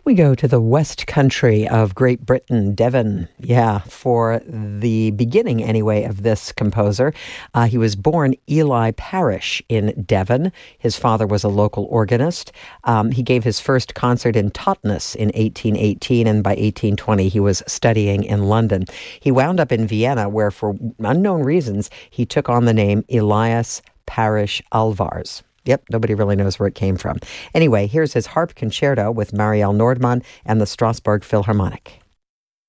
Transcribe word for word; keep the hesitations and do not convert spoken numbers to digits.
We go to the West Country of Great Britain, Devon. Yeah, for the beginning, anyway, of this composer. Uh, he was born Ely Parish in Devon. His father was a local organist. Um, he gave his first concert in Totnes in eighteen eighteen, and by eighteen twenty, he was studying in London. He wound up in Vienna, where, for unknown reasons, he took on the name Elias Parish Alvars. Yep, nobody really knows where it came from. Anyway, here's his harp concerto with Marielle Nordmann and the Strasbourg Philharmonic.